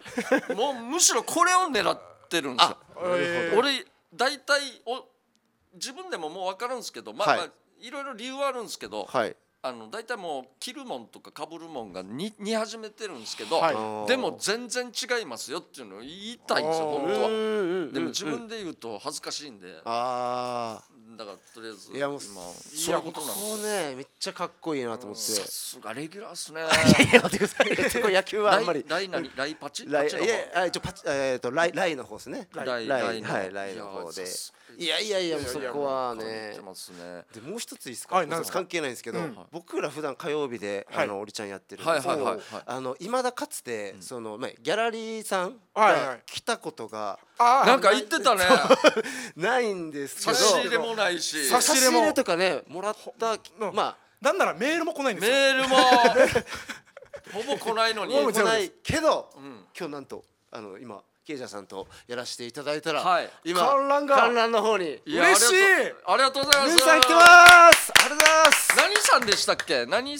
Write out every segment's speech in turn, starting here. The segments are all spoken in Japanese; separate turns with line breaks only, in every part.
もうむしろこれを狙ってるんですよ。俺大体自分でももう分かるんですけど、まあいろいろ理由はあるんですけど、大体もう着るもんとか被るもんが似始めてるんですけど、でも全然違いますよっていうのを言いたいんですよ本当は。でも自分で言うと恥ずかしいんで、だからとりあえず
いやもう
そういうことなんですよ。
ねめっちゃかっこいいなと思って。
さすがレギュラーっすね。
いや待ってください。野球はあんまり。
ライパチ？
いや一応パチライの方ですね。ライの方で。いやもうそこはね。でもう一ついいですか。関係ないんですけど、僕ら普段火曜日でオリちゃんやってるんですけど、今だかつてそのギャラリーさんが来たことが
なんか言ってたね。
ないんですけど。
差し入れもないし。
差し入れとかねもらった
なんならメールも来ないんですよ。
メールもほぼ来ないのに。
来ないけど今日なんと今ケイジャーさんとやらせていただいたら今観覧の方に
嬉しい。
ありがとうございます。
ヌンさん来てます。ありがとうございます。
何さんでしたっけ？ヌン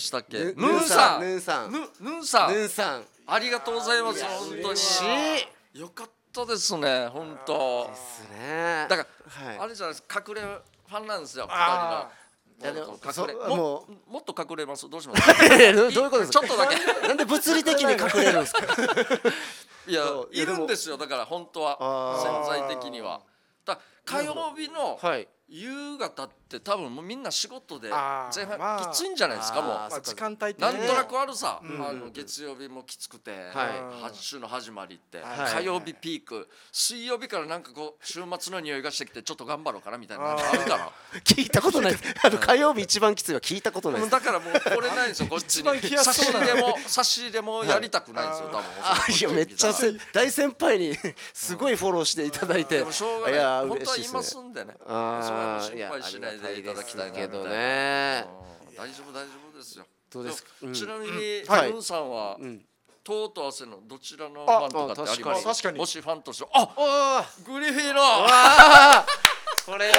さんありがとうございます。本当によかったですね本当
ですね。
だからあれじゃないですか、隠れファンなんですよ2人の。もっと隠れます？どうします？
どういうことですか？
ちょっとだけ。
なんで物理的に隠れるんですか？
いやいるんですよ。だから本当は潜在的には。火曜日の夕方って多分もうみんな仕事で前半きついんじゃないですか。もう
時間帯って
なんとなくあるさ。月曜日もきつくて週の始まりって火曜日ピーク、水曜日からなんかこう週末の匂いがしてきてちょっと頑張ろうかなみたいなのがあるから。
聞いたことないです。火曜日一番きついは聞いたことないです。
だからもうこれないんですよこっちに。差し入れもやりたくないんですよ多分。
いやめっちゃ大先輩にすごいフォローしていただいて、
でもしょうがない本当は言いますんでね。心配しないでいただきたいけど
ね。
大丈夫ですよ。
どうですか？
ちなみにヌンさんはトと汗のどちらのファンとかってあります？
確かに。
もしファンとしてグリフィーの
これ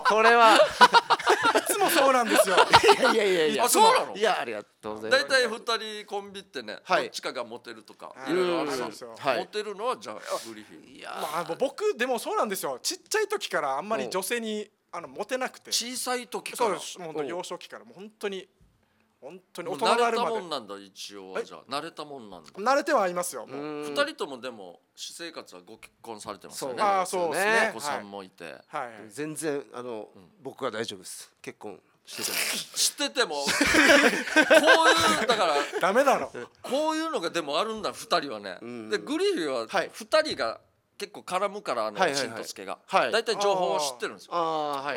はい
つもそうなんですよ。
いや
そうなの？
いやありがとうございます。
大体2人コンビってねどっちかがモテるとかいろいろあるんですよ。モテるのはじゃあグリフィー。
いや僕でもそうなんですよ。ちっちゃい時からあんまり女性にモテなくて。
小さい時から。
そうです。本当幼少期からもう本当に大人になるまで。慣れたもんなんだ一応は。じゃあ慣れたもんなんだ。慣れてはいますよ。
2人ともでも私生活はご結婚されてますよね。
そうですね。
お子さんもいて。
全然僕は大丈夫です。結婚
しててもこういうだから
ダメだろ。
こういうのがでもあるんだ2人はね。でグリフィーは2人が結構絡むからしんとすけが大体情報を知ってるんですよ。ガ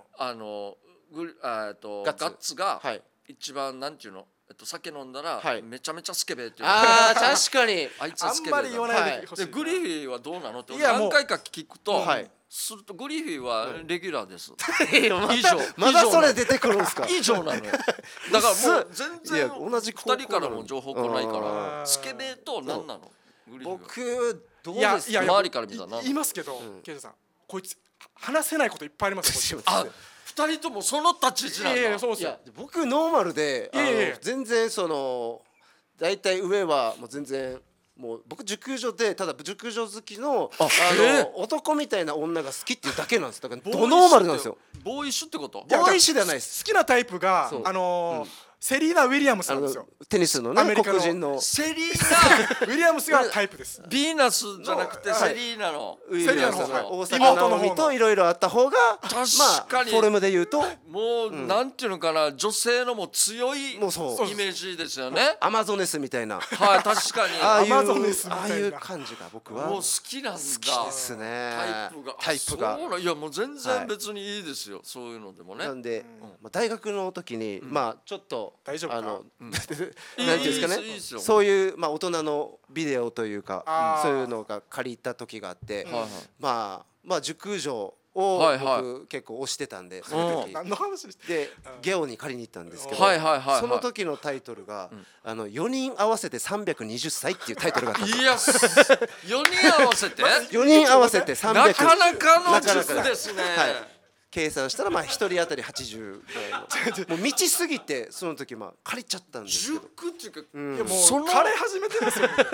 ッツが一番なんていうの酒飲んだらめちゃめちゃスケベっていう。
確かに
あいつスケベだ。
あんまり言わないでほしい。
グリフィーはどうなのって何回か聞くとするとグリフィーはレギュラーです。以上
まだそれ出てくるんですか？
以上なのよ。だからもう全然2人からも情報来ないからスケベと何なの？
僕どうですか？
周りから見たら
言いますけどケイジさんこいつ話せないこといっぱいありますよ。
2人ともその立ち位置なんだ。
そうですよ。
僕ノーマルで全然大体上はもう全然もう僕熟女でただ熟女好きの男みたいな女が好きっていうだけなんです。だからドノーマルなんですよ。
ボーイッシュってこと？
ボーイッシュではないです。
好きなタイプがセリーナ・ウィリアムスなんですよ。
テニスのね黒人の
セリーナ・
ウィリアムスがタイプです。
ヴィーナスじゃなくてセリーナの
大阪直美といろいろあった方が
確かに
フォルムで言うと
もうなんていうのかな女性のもう強いイメージですよね。
アマゾネスみたいな。
はい確かに
ああいう感じが僕は
もう好きなんだ。好
きですね。タイプが
いやもう全然別にいいですよそういうのでもね。
なんで大学の時にちょっと
大丈夫か
なんていうんですかねそういう大人のビデオというかそういうのが借りた時があって熟女を僕結構推してたんでその時でゲオに借りに行ったんですけどその時のタイトルが4人合わせて320歳っていうタイトルがあったんです。
いや4人合わせて
4人合わせて300
なかなかの塾ですね。
計算したら1人当たり80ぐらいのもう道すぎてその時借りちゃったんですけど。
塾っていうか
もう枯れ始めてますよ。